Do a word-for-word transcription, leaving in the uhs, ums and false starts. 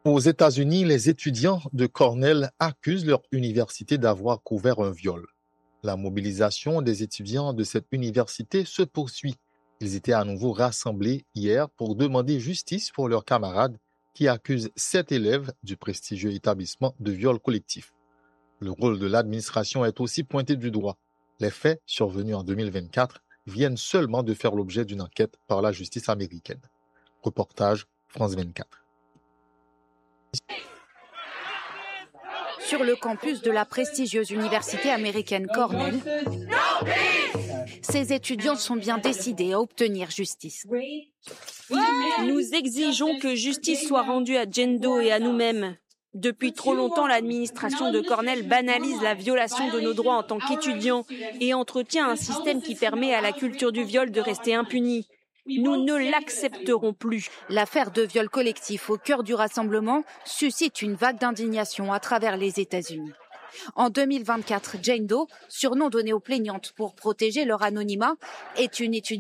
Aux États-Unis, les étudiants de Cornell accusent leur université d'avoir couvert un viol. La mobilisation des étudiants de cette université se poursuit. Ils étaient à nouveau rassemblés hier pour demander justice pour leurs camarades qui accusent sept élèves du prestigieux établissement de viol collectif. Le rôle de l'administration est aussi pointé du doigt. Les faits, survenus en deux mille vingt-quatre, viennent seulement de faire l'objet d'une enquête par la justice américaine. Reportage France vingt-quatre. Sur le campus de la prestigieuse université américaine Cornell, ces étudiants sont bien décidés à obtenir justice. Nous exigeons que justice soit rendue à Jane Doe et à nous-mêmes. Depuis trop longtemps, l'administration de Cornell banalise la violation de nos droits en tant qu'étudiants et entretient un système qui permet à la culture du viol de rester impunie. Nous ne l'accepterons plus. L'affaire de viol collectif au cœur du rassemblement suscite une vague d'indignation à travers les États-Unis. En deux mille vingt-quatre, Jane Doe, surnom donné aux plaignantes pour protéger leur anonymat, est une étudiante